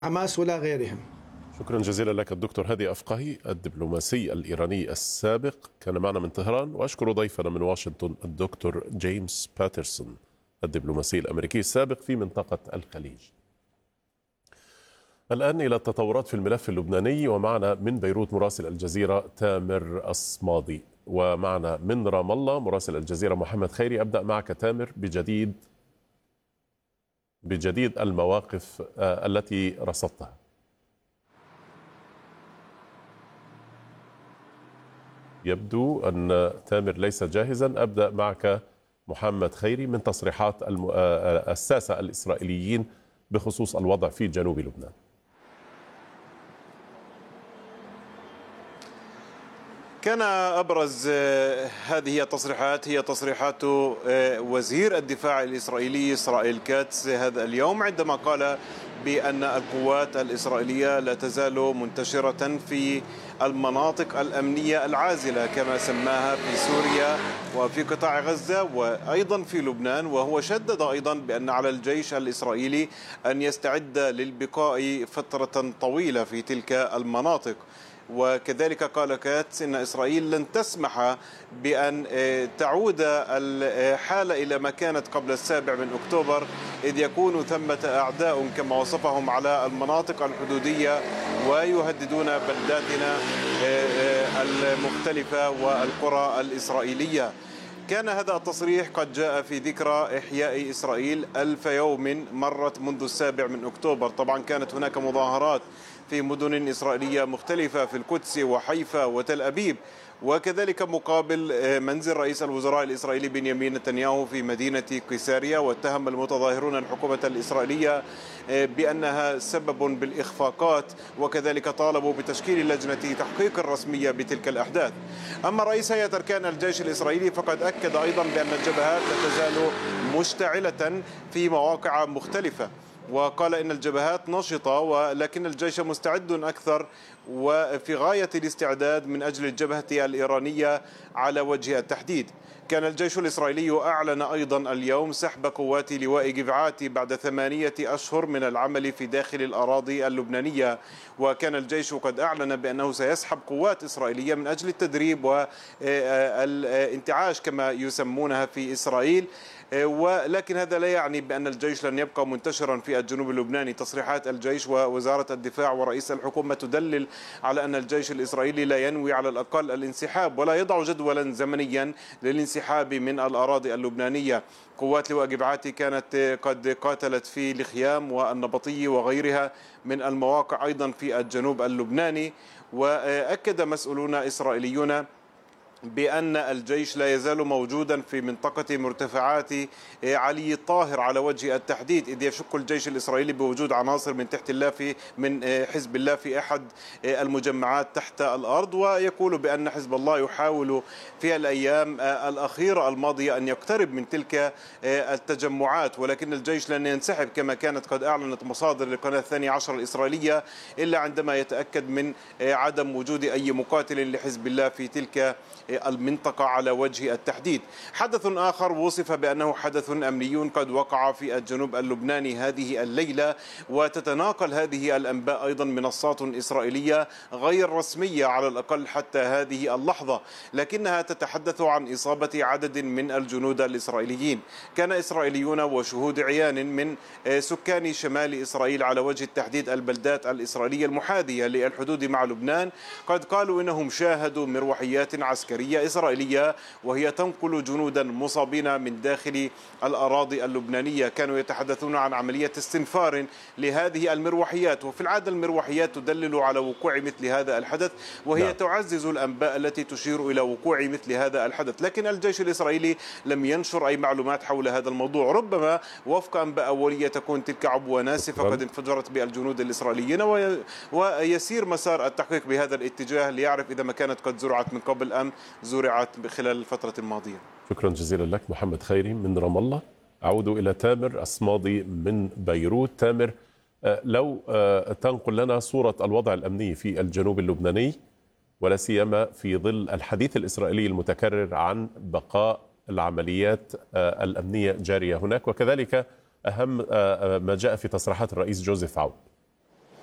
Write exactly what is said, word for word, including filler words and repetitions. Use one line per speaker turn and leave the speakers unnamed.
حماس ولا غيرهم.
شكرا جزيلا لك الدكتور هادي أفقهي الدبلوماسي الإيراني السابق، كان معنا من طهران. وأشكر ضيفنا من واشنطن الدكتور جيمس باترسون الدبلوماسي الأمريكي السابق في منطقة الخليج. الآن إلى التطورات في الملف اللبناني، ومعنا من بيروت مراسل الجزيرة تامر الصمادي، ومعنا من رام الله مراسل الجزيرة محمد خيري. أبدأ معك تامر بجديد بجديد المواقف التي رصدتها. يبدو أن تامر ليس جاهزا. أبدأ معك محمد خيري من تصريحات الساسة الإسرائيليين بخصوص الوضع في جنوب لبنان.
كان أبرز هذه التصريحات هي تصريحات وزير الدفاع الإسرائيلي إسرائيل كاتس هذا اليوم، عندما قال بأن القوات الإسرائيلية لا تزال منتشرة في المناطق الأمنية العازلة كما سماها في سوريا وفي قطاع غزة وأيضا في لبنان. وهو شدد أيضا بأن على الجيش الإسرائيلي أن يستعد للبقاء فترة طويلة في تلك المناطق. وكذلك قال كاتس إن إسرائيل لن تسمح بأن تعود الحالة إلى ما كانت قبل السابع من أكتوبر، إذ يكون ثمة أعداء كما وصفهم على المناطق الحدودية ويهددون بلداتنا المختلفة والقرى الإسرائيلية. كان هذا التصريح قد جاء في ذكرى إحياء إسرائيل ألف يوم مرت منذ السابع من أكتوبر. طبعا كانت هناك مظاهرات في مدن إسرائيلية مختلفة في القدس وحيفا وتل أبيب، وكذلك مقابل منزل رئيس الوزراء الإسرائيلي بنيامين نتنياهو في مدينة قيساريا. واتهم المتظاهرون الحكومة الإسرائيلية بأنها سبب بالإخفاقات، وكذلك طالبوا بتشكيل لجنة تحقيق رسمية بتلك الأحداث. أما رئيس هيئة أركان الجيش الإسرائيلي فقد أكد أيضا بأن الجبهات لا تزال مشتعلة في مواقع مختلفة، وقال إن الجبهات نشطة ولكن الجيش مستعد أكثر وفي غاية الاستعداد من أجل الجبهة الإيرانية على وجه التحديد. كان الجيش الإسرائيلي أعلن أيضا اليوم سحب قوات لواء جفعاتي بعد ثمانية أشهر من العمل في داخل الأراضي اللبنانية. وكان الجيش قد أعلن بأنه سيسحب قوات إسرائيلية من أجل التدريب والانتعاش كما يسمونها في إسرائيل. ولكن هذا لا يعني بأن الجيش لن يبقى منتشرا في الجنوب اللبناني. تصريحات الجيش ووزارة الدفاع ورئيس الحكومة تدلل على أن الجيش الإسرائيلي لا ينوي على الأقل الانسحاب ولا يضع جدولا زمنيا للانسحاب من الأراضي اللبنانية. قوات لواء جفعاتي كانت قد قاتلت في الخيام والنبطية وغيرها من المواقع أيضا في الجنوب اللبناني. وأكد مسؤولون إسرائيليون بأن الجيش لا يزال موجودا في منطقة مرتفعات علي الطاهر على وجه التحديد، إذ يشك الجيش الإسرائيلي بوجود عناصر من تحت الله في من حزب الله في أحد المجمعات تحت الأرض. ويقول بأن حزب الله يحاول في الأيام الأخيرة الماضية أن يقترب من تلك التجمعات، ولكن الجيش لن ينسحب كما كانت قد أعلنت مصادر للقناة الثانية عشر الإسرائيلية إلا عندما يتأكد من عدم وجود أي مقاتل لحزب الله في تلك المنطقة على وجه التحديد. حدث آخر وصف بأنه حدث أمني قد وقع في الجنوب اللبناني هذه الليلة، وتتناقل هذه الأنباء أيضا منصات إسرائيلية غير رسمية على الأقل حتى هذه اللحظة، لكنها تتحدث عن إصابة عدد من الجنود الإسرائيليين. كان إسرائيليون وشهود عيان من سكان شمال إسرائيل على وجه التحديد البلدات الإسرائيلية المحاذية للحدود مع لبنان قد قالوا إنهم شاهدوا مروحيات عسكرية إسرائيلية وهي تنقل جنودا مصابين من داخل الأراضي اللبنانية. كانوا يتحدثون عن عملية استنفار لهذه المروحيات، وفي العادة المروحيات تدلل على وقوع مثل هذا الحدث وهي لا. تعزز الأنباء التي تشير إلى وقوع مثل هذا الحدث، لكن الجيش الإسرائيلي لم ينشر أي معلومات حول هذا الموضوع. ربما وفق أنباء أولية تكون تلك عبوة ناسفة قد انفجرت بالجنود الإسرائيليين، ويسير مسار التحقيق بهذا الاتجاه ليعرف إذا ما كانت قد زرعت من قبل أم زرعت خلال الفترة الماضية.
شكرا جزيلا لك محمد خيري من رام الله. أعود إلى تامر الصمادي من بيروت. تامر، لو تنقل لنا صورة الوضع الأمني في الجنوب اللبناني، ولا سيما في ظل الحديث الإسرائيلي المتكرر عن بقاء العمليات الأمنية جارية هناك، وكذلك أهم ما جاء في تصريحات الرئيس جوزيف عون.